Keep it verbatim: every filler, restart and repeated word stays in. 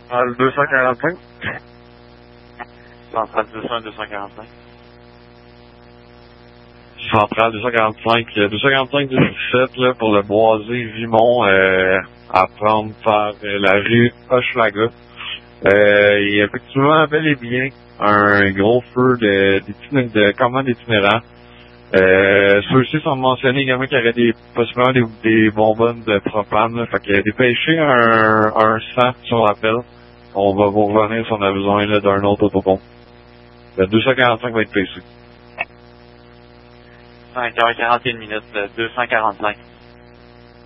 Ah, le deux cent quarante-cinq? Centrale deux cents, deux cent quarante-cinq. Centrale deux cent quarante-cinq, euh, deux cent quarante-cinq deux dix-sept, là, pour le boisé Vimont, euh, à prendre par euh, la rue Hochelaga. Euh, il y a effectivement bel et bien un gros feu de, de, de commandes itinérants. Euh, ceux-ci sont mentionnés également qu'il y aurait des, possiblement des, des bonbonnes de propane, là. Fait que dépêchez un, un cent sur l'appel. On va vous revenir si on a besoin, là, d'un autre autopont. Le deux cent quarante-cinq va être P C. cinq heures quarante et une minutes, deux cent quarante-cinq.